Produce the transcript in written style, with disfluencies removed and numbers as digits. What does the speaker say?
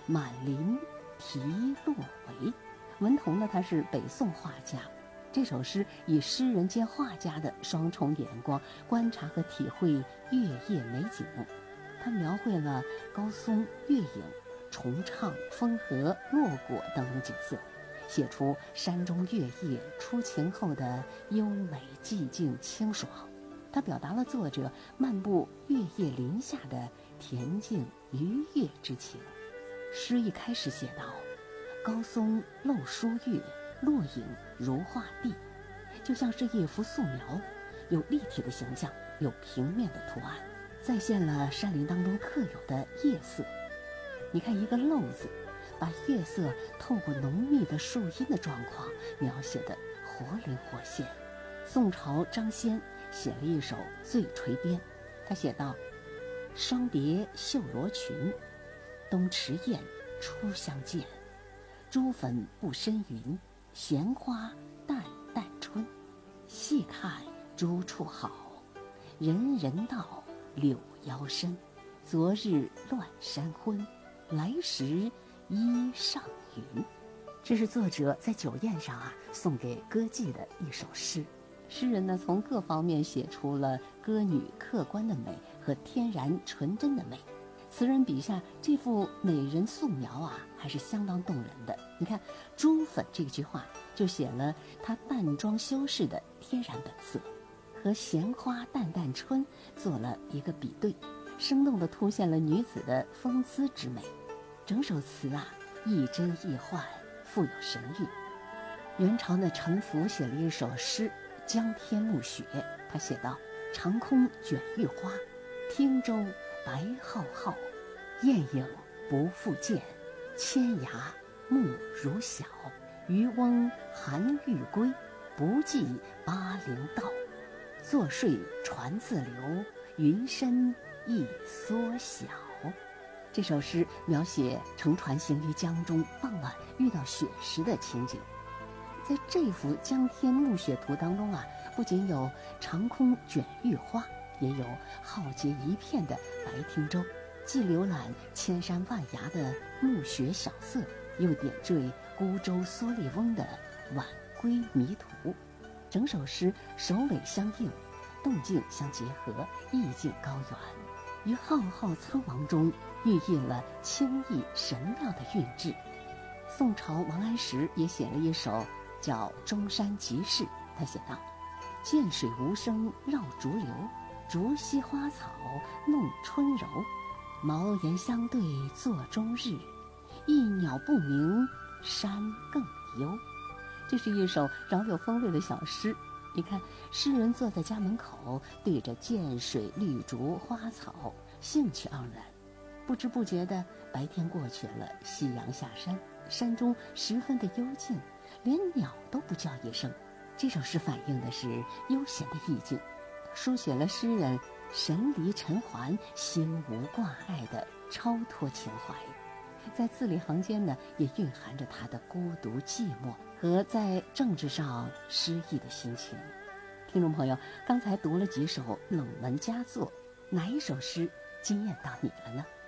满林题落维。文同呢，他是北宋画家。这首诗以诗人兼画家的双重眼光观察和体会月夜美景，他描绘了高松、月影、重唱、风和、落果等景色，写出山中月夜初晴后的优美寂静清爽。他表达了作者漫步月夜林下的恬静愉悦之情。诗一开始写道：高松露疏月，落影如画地，就像是一幅素描，有立体的形象，有平面的图案，再现了山林当中特有的夜色。你看一个漏字，把月色透过浓密的树荫的状况描写得活灵活现。宋朝张先写了一首《醉垂边》，他写道：霜蝶绣罗裙，东池雁初相见，朱粉不深云，闲花淡淡春。细看朱处好，人人道柳腰深。昨日乱山昏，来时衣上云。这是作者在酒宴上送给歌妓的一首诗。诗人呢，从各方面写出了歌女客观的美和天然纯真的美。词人笔下这幅美人素描还是相当动人的。你看朱粉这句话就写了她淡妆修饰的天然本色，和闲花淡淡春做了一个比对，生动地凸显了女子的风姿之美。整首词亦真亦幻，富有神韵。元朝的陈福写了一首诗《江天暮雪》，他写道：长空卷玉花，汀洲白浩浩，雁影不复见，千涯暮如晓。渔翁寒欲归，不记巴陵道。坐睡船自流，云深亦缩小。这首诗描写乘船行于江中，傍晚遇到雪时的情景。在这幅江天暮雪图当中不仅有长空卷玉花，也有浩劫一片的白汀洲，既浏览千山万崖的暮雪小色，又点缀孤舟蓑笠翁的晚归迷途。整首诗首尾相应，动静相结合，意境高远，于浩浩苍茫中寓印了清逸神妙的韵致。宋朝王安石也写了一首叫《中山集市》，他写道：涧水无声绕竹流，竹溪花草弄春柔。茅檐相对坐中日，一鸟不鸣山更幽。这是一首饶有风味的小诗。你看诗人坐在家门口，对着涧水绿竹花草兴趣盎然。不知不觉的白天过去了，夕阳下山，山中十分的幽静，连鸟都不叫一声。这首诗反映的是悠闲的意境，书写了诗人神离尘寰、心无挂碍的超脱情怀。在字里行间呢，也蕴含着他的孤独寂寞和在政治上失意的心情。听众朋友，刚才读了几首冷门佳作，哪一首诗惊艳到你了呢？